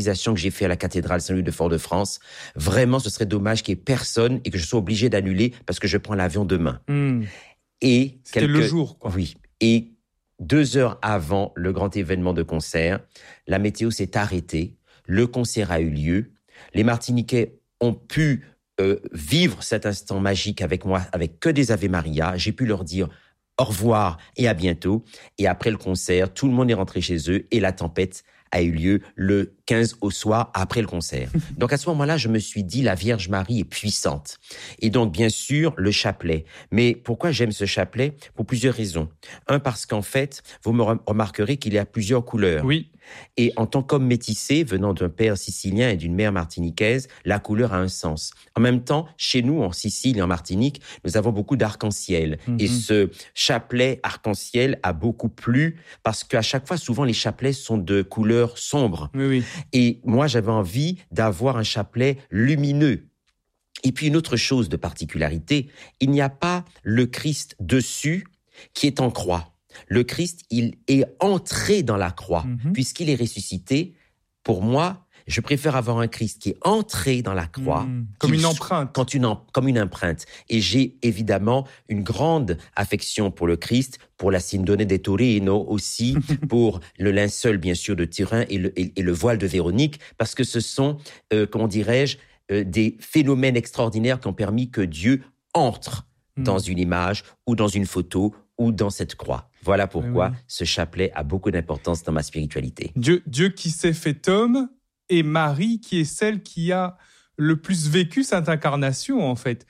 que j'ai fait à la cathédrale Saint-Louis de Fort-de-France, vraiment, ce serait dommage qu'il n'y ait personne et que je sois obligé d'annuler parce que je prends l'avion demain. Et c'était le jour, quoi. Oui. Et 2 heures avant le grand événement de concert, la météo s'est arrêtée, le concert a eu lieu, les Martiniquais ont pu vivre cet instant magique avec moi, avec que des Ave Maria. J'ai pu leur dire au revoir et à bientôt. Et après le concert, tout le monde est rentré chez eux et la tempête a eu lieu le 15 au soir après le concert. Donc à ce moment-là, je me suis dit, la Vierge Marie est puissante. Et donc, bien sûr, le chapelet. Mais pourquoi j'aime ce chapelet? Pour plusieurs raisons. Un, parce qu'en fait, vous me remarquerez qu'il y a plusieurs couleurs. Oui. Et en tant qu'homme métissé, venant d'un père sicilien et d'une mère martiniquaise, la couleur a un sens. En même temps, chez nous, en Sicile et en Martinique, nous avons beaucoup d'arc-en-ciel. Et ce chapelet arc-en-ciel a beaucoup plu parce qu'à chaque fois, souvent, les chapelets sont de couleur sombre. Oui. Et moi, j'avais envie d'avoir un chapelet lumineux. Et puis, une autre chose de particularité, il n'y a pas le Christ dessus qui est en croix. Le Christ, il est entré dans la croix, puisqu'il est ressuscité. Pour moi, je préfère avoir un Christ qui est entré dans la croix. Comme une empreinte. Comme une empreinte. Et j'ai évidemment une grande affection pour le Christ, pour la Sindone de Torino aussi, pour le linceul, bien sûr, de Turin et le voile de Véronique, parce que ce sont, des phénomènes extraordinaires qui ont permis que Dieu entre dans une image ou dans une photo ou dans cette croix. Voilà pourquoi ce chapelet a beaucoup d'importance dans ma spiritualité. Dieu qui s'est fait homme et Marie qui est celle qui a le plus vécu cette incarnation, en fait.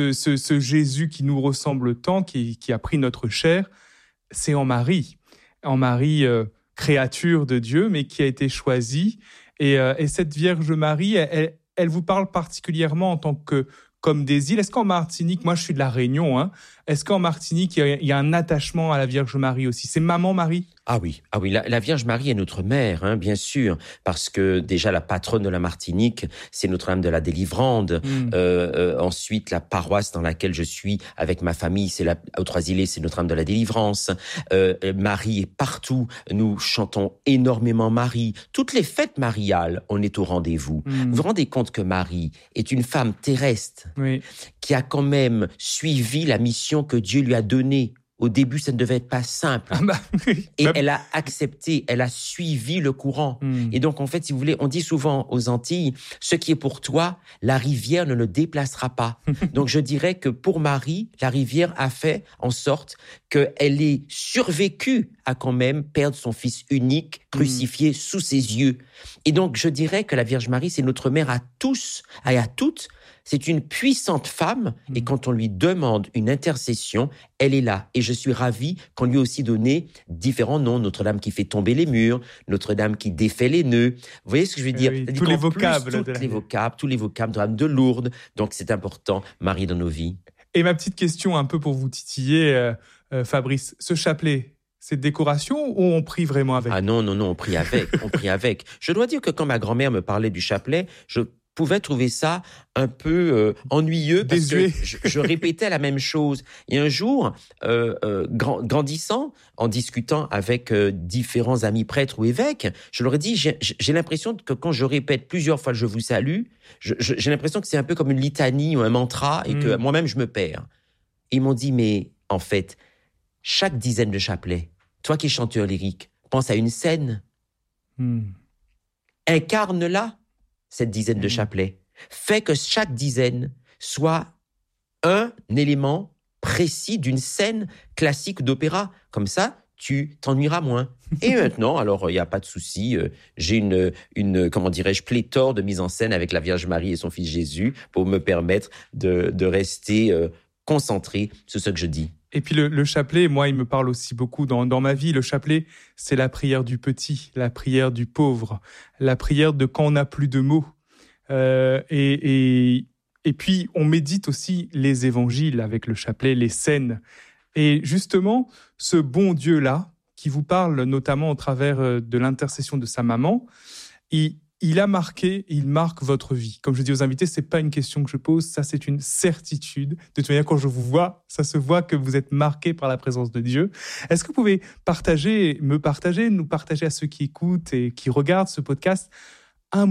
Ce Jésus qui nous ressemble tant, qui a pris notre chair, c'est en Marie. En Marie, créature de Dieu, mais qui a été choisie. Et cette Vierge Marie, elle vous parle particulièrement en tant que comme des îles. Est-ce qu'en Martinique, moi je suis de la Réunion, est-ce qu'en Martinique, il y a un attachement à la Vierge Marie aussi? C'est Maman Marie? Ah oui, la Vierge Marie est notre mère, bien sûr, parce que déjà la patronne de la Martinique, c'est Notre-Dame de la Délivrande. Ensuite, la paroisse dans laquelle je suis avec ma famille, c'est aux Trois-Îlets, c'est Notre-Dame de la Délivrance. Marie est partout. Nous chantons énormément Marie. Toutes les fêtes mariales, on est au rendez-vous. Vous vous rendez compte que Marie est une femme terrestre qui a quand même suivi la mission que Dieu lui a donnée. Au début, ça ne devait être pas simple. Et elle a accepté, elle a suivi le courant. Et donc, en fait, si vous voulez, on dit souvent aux Antilles, ce qui est pour toi, la rivière ne le déplacera pas. Donc, je dirais que pour Marie, la rivière a fait en sorte qu'elle ait survécu à quand même perdre son fils unique, crucifié sous ses yeux. Et donc, je dirais que la Vierge Marie, c'est notre mère à tous et à toutes. C'est une puissante femme et quand on lui demande une intercession, elle est là. Et je suis ravi qu'on lui ait aussi donné différents noms. Notre-Dame qui fait tomber les murs, Notre-Dame qui défait les nœuds. Vous voyez ce que je veux dire? Tous les vocables. Tous les vocables, Notre-Dame de Lourdes. Donc c'est important, Marie dans nos vies. Et ma petite question un peu pour vous titiller, Fabrice, ce chapelet, c'est décoration ou on prie vraiment avec? Ah non, on prie avec, on prie avec. Je dois dire que quand ma grand-mère me parlait du chapelet, je pouvais trouver ça un peu ennuyeux parce que je répétais la même chose. Et un jour, grandissant, en discutant avec différents amis prêtres ou évêques, je leur ai dit, j'ai l'impression que quand je répète plusieurs fois « je vous salue », j'ai l'impression que c'est un peu comme une litanie ou un mantra et que moi-même je me perds. Et ils m'ont dit, mais en fait, chaque dizaine de chapelets, toi qui es chanteur lyrique, pense à une scène. Incarne-la. Cette dizaine de chapelets, fait que chaque dizaine soit un élément précis d'une scène classique d'opéra. Comme ça, tu t'ennuieras moins. Et maintenant, alors, il n'y a pas de souci, j'ai une comment dirais-je, pléthore de mise en scène avec la Vierge Marie et son fils Jésus pour me permettre de rester concentré sur ce que je dis. Et puis le chapelet, moi, il me parle aussi beaucoup dans ma vie. Le chapelet, c'est la prière du petit, la prière du pauvre, la prière de quand on n'a plus de mots. Et puis, on médite aussi les évangiles avec le chapelet, les scènes. Et justement, ce bon Dieu-là, qui vous parle notamment au travers de l'intercession de sa maman, il marque votre vie. Comme je dis aux invités, c'est pas une question que je pose, ça c'est une certitude. De toute manière, quand je vous vois, ça se voit que vous êtes marqué par la présence de Dieu. Est-ce que vous pouvez nous partager à ceux qui écoutent et qui regardent ce podcast,